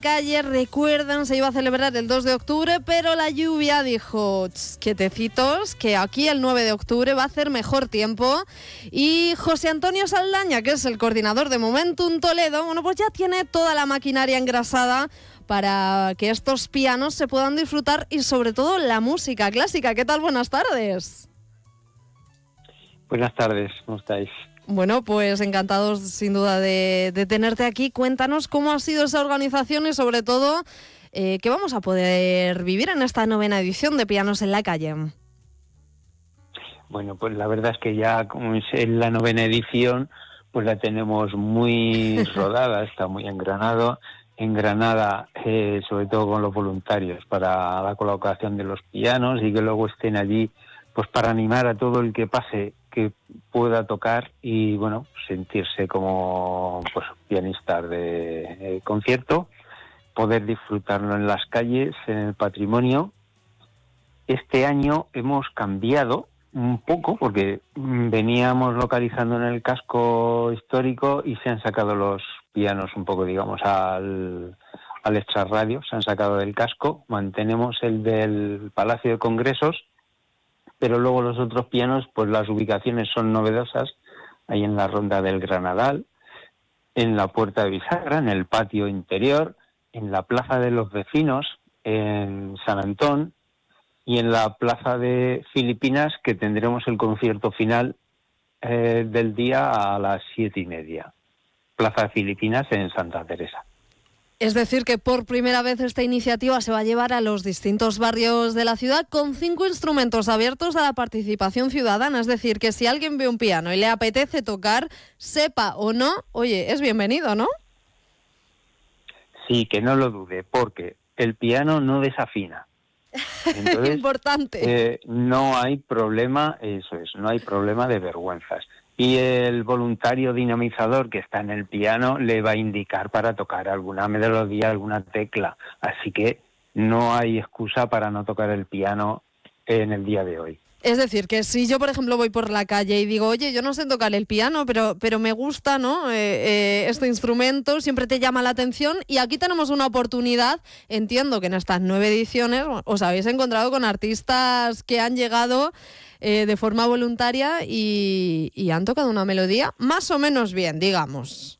Calle, recuerdan, se iba a celebrar el 2 de octubre, pero la lluvia dijo, quietecitos, que aquí el 9 de octubre va a hacer mejor tiempo. Y José Antonio Saldaña, que es el coordinador de Momentum Toledo, bueno, pues ya tiene toda la maquinaria engrasada para que estos pianos se puedan disfrutar y sobre todo la música clásica. ¿Qué tal? Buenas tardes. Buenas tardes, ¿cómo estáis? Bueno, pues encantados sin duda de tenerte aquí. Cuéntanos cómo ha sido esa organización y sobre todo qué vamos a poder vivir en esta 9ª edición de Pianos en la Calle. Bueno, pues la verdad es que ya como es en la 9ª edición, pues la tenemos muy rodada, está muy engranada, sobre todo con los voluntarios para la colocación de los pianos y que luego estén allí pues para animar a todo el que pase, que pueda tocar y bueno, sentirse como pues pianistas de concierto, poder disfrutarlo en las calles, en el patrimonio. Este año hemos cambiado un poco porque veníamos localizando en el casco histórico y se han sacado los pianos un poco, digamos, al extrarradio, se han sacado del casco. Mantenemos el del Palacio de Congresos, pero luego los otros pianos, pues las ubicaciones son novedosas, ahí en la Ronda del Granadal, en la Puerta de Bisagra, en el patio interior, en la Plaza de los Vecinos, en San Antón, y en la Plaza de Filipinas, que tendremos el concierto final del día a las 7:30. Plaza de Filipinas en Santa Teresa. Es decir, que por primera vez esta iniciativa se va a llevar a los distintos barrios de la ciudad con 5 instrumentos abiertos a la participación ciudadana. Es decir, que si alguien ve un piano y le apetece tocar, sepa o no, oye, es bienvenido, ¿no? Sí, que no lo dude, porque el piano no desafina. Entonces, importante. No hay problema, eso es, no hay problema de vergüenzas. Y el voluntario dinamizador que está en el piano le va a indicar para tocar alguna melodía, alguna tecla. Así que no hay excusa para no tocar el piano en el día de hoy. Es decir, que si yo, por ejemplo, voy por la calle y digo, oye, yo no sé tocar el piano, pero me gusta, ¿no? Este instrumento, siempre te llama la atención y aquí tenemos una oportunidad. Entiendo que en estas 9 ediciones os habéis encontrado con artistas que han llegado de forma voluntaria y han tocado una melodía más o menos bien, digamos.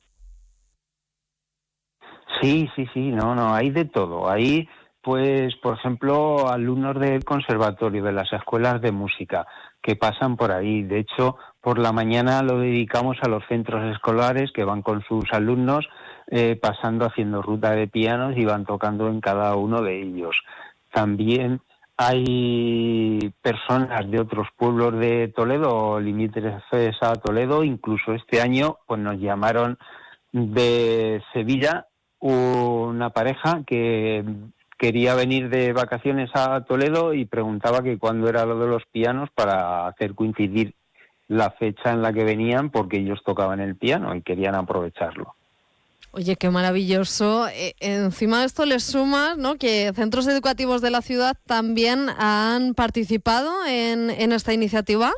Sí, no, hay de todo. Hay, pues, por ejemplo, alumnos del conservatorio, de las escuelas de música, que pasan por ahí. De hecho, por la mañana lo dedicamos a los centros escolares que van con sus alumnos pasando, haciendo ruta de pianos y van tocando en cada uno de ellos. También hay personas de otros pueblos de Toledo, limítrofes a Toledo. Incluso este año pues nos llamaron de Sevilla una pareja que quería venir de vacaciones a Toledo y preguntaba que cuándo era lo de los pianos para hacer coincidir la fecha en la que venían, porque ellos tocaban el piano y querían aprovecharlo. Oye, qué maravilloso. Encima de esto les sumas, ¿no?, que centros educativos de la ciudad también han participado en esta iniciativa.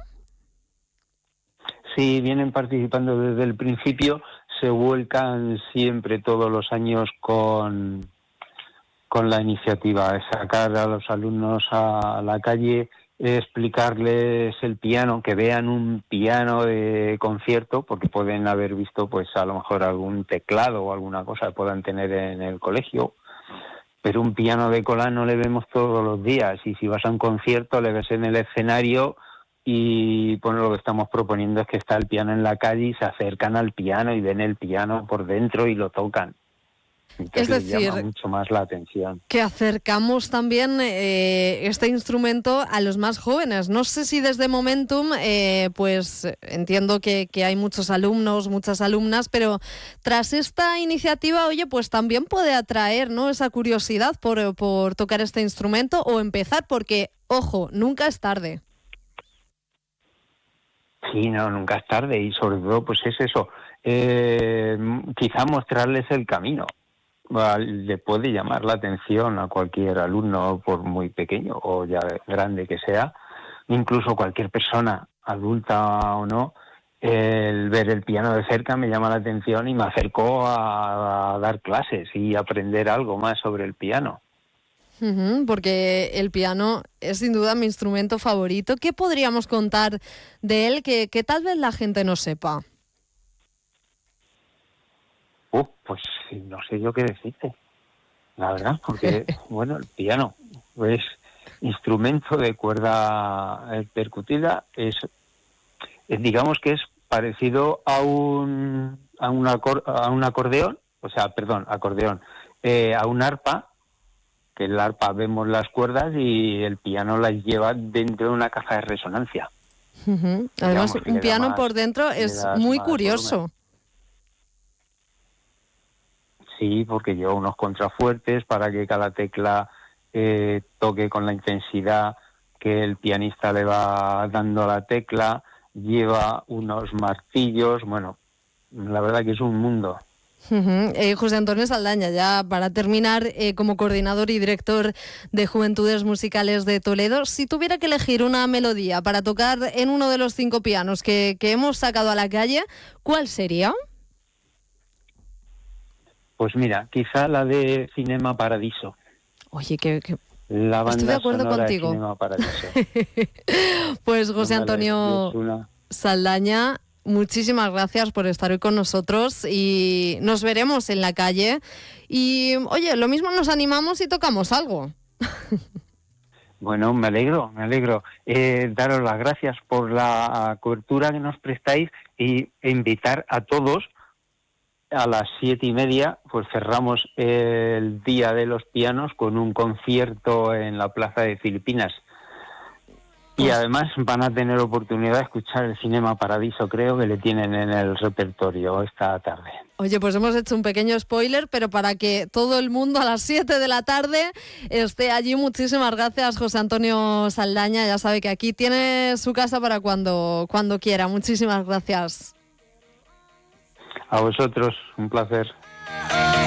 Sí, vienen participando desde el principio, se vuelcan siempre todos los años con la iniciativa, sacar a los alumnos a la calle, explicarles el piano, que vean un piano de concierto, porque pueden haber visto pues a lo mejor algún teclado o alguna cosa que puedan tener en el colegio, pero un piano de cola no le vemos todos los días, y si vas a un concierto le ves en el escenario. Y bueno, lo que estamos proponiendo es que está el piano en la calle y se acercan al piano y ven el piano por dentro y lo tocan. Entonces, es decir, llama mucho más la atención. Que acercamos también este instrumento a los más jóvenes. No sé si desde Momentum, pues entiendo que hay muchos alumnos, muchas alumnas, pero tras esta iniciativa, oye, pues también puede atraer, ¿no?, esa curiosidad por tocar este instrumento o empezar, porque, ojo, nunca es tarde. Sí, no, nunca es tarde, y sobre todo pues es eso, quizá mostrarles el camino. Le puede llamar la atención a cualquier alumno, por muy pequeño o ya grande que sea, incluso cualquier persona, adulta o no, el ver el piano de cerca me llama la atención y me acercó a dar clases y aprender algo más sobre el piano. Porque el piano es sin duda mi instrumento favorito. ¿Qué podríamos contar de él que tal vez la gente no sepa? Pues no sé yo qué decirte, la verdad, porque bueno, el piano es instrumento de cuerda percutida, digamos que es parecido a un acordeón, a un arpa, que el arpa vemos las cuerdas y el piano las lleva dentro de una caja de resonancia. Además, un piano por dentro es muy curioso. Volumen. Sí, porque lleva unos contrafuertes para que cada tecla toque con la intensidad que el pianista le va dando a la tecla, lleva unos martillos, bueno, la verdad que es un mundo. José Antonio Saldaña, ya para terminar, como coordinador y director de Juventudes Musicales de Toledo, si tuviera que elegir una melodía para tocar en uno de los 5 pianos que hemos sacado a la calle, ¿cuál sería? Pues mira, quizá la de Cinema Paradiso. Oye, que la banda estoy de acuerdo sonora contigo. De Cinema Paradiso. Pues José Antonio Saldaña, muchísimas gracias por estar hoy con nosotros y nos veremos en la calle. Y oye, lo mismo nos animamos y tocamos algo. Bueno, me alegro. Daros las gracias por la cobertura que nos prestáis e invitar a todos. A las 7:30, pues cerramos el Día de los Pianos con un concierto en la Plaza de Filipinas. Y además van a tener oportunidad de escuchar el Cinema Paradiso, creo que le tienen en el repertorio esta tarde. Oye, pues hemos hecho un pequeño spoiler, pero para que todo el mundo a las 7 de la tarde esté allí. Muchísimas gracias, José Antonio Saldaña. Ya sabe que aquí tiene su casa para cuando quiera. Muchísimas gracias. A vosotros, un placer.